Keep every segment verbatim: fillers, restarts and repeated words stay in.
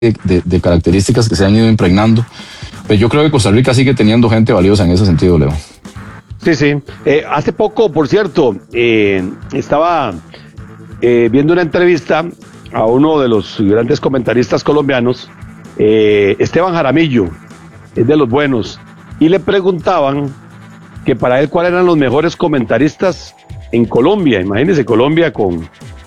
de, de características que se han ido impregnando. Pero yo creo que Costa Rica sigue teniendo gente valiosa en ese sentido, Leo. Sí, sí. Eh, hace poco, por cierto, eh, estaba eh, viendo una entrevista a uno de los grandes comentaristas colombianos, eh, Esteban Jaramillo, es de los buenos, y le preguntaban que para él cuáles eran los mejores comentaristas en Colombia. Imagínense, Colombia con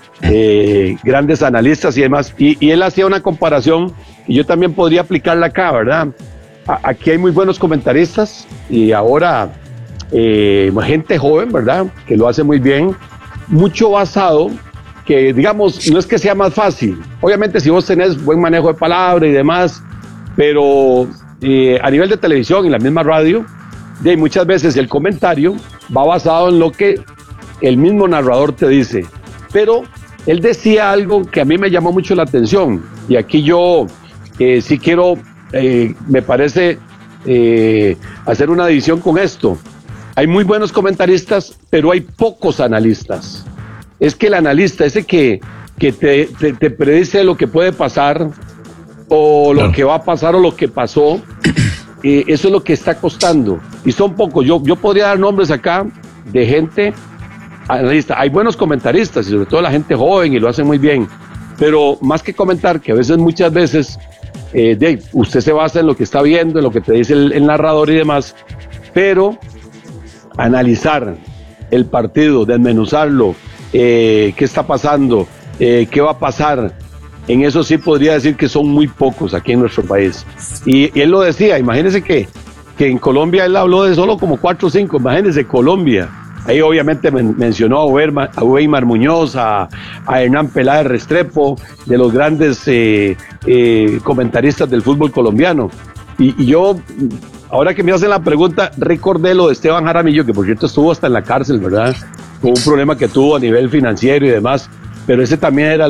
eh, grandes analistas y demás, y, y él hacía una comparación, y yo también podría aplicarla acá, ¿verdad? A, aquí hay muy buenos comentaristas, y ahora eh, gente joven, ¿verdad? Que lo hace muy bien, mucho basado, que digamos, no es que sea más fácil, obviamente si vos tenés buen manejo de palabra y demás, pero eh, a nivel de televisión y la misma radio, de muchas veces el comentario va basado en lo que el mismo narrador te dice, pero él decía algo que a mí me llamó mucho la atención, y aquí yo eh, sí quiero, eh, me parece, eh, hacer una división con esto. Hay muy buenos comentaristas, pero hay pocos analistas. Es que el analista, ese que, que te, te, te predice lo que puede pasar, o lo claro. que va a pasar, o lo que pasó, eh, eso es lo que está costando. Y son pocos. Yo, yo podría dar nombres acá de gente analista. Hay buenos comentaristas, y sobre todo la gente joven, y lo hacen muy bien. Pero más que comentar, que a veces, muchas veces, eh, de, usted se basa en lo que está viendo, en lo que te dice el, el narrador y demás, pero analizar el partido, desmenuzarlo, eh, qué está pasando, eh, qué va a pasar, en eso sí podría decir que son muy pocos aquí en nuestro país. Y, y él lo decía, imagínense que, que en Colombia él habló de solo como cuatro o cinco, imagínense Colombia. Ahí obviamente men mencionó a, Uberma, a Weimar Muñoz, a, a Hernán Peláez Restrepo, de los grandes eh, eh, comentaristas del fútbol colombiano. Y, y yo, ahora que me hacen la pregunta, recordé lo de Esteban Jaramillo, que por cierto estuvo hasta en la cárcel, ¿verdad? Con un problema que tuvo a nivel financiero y demás, pero ese también era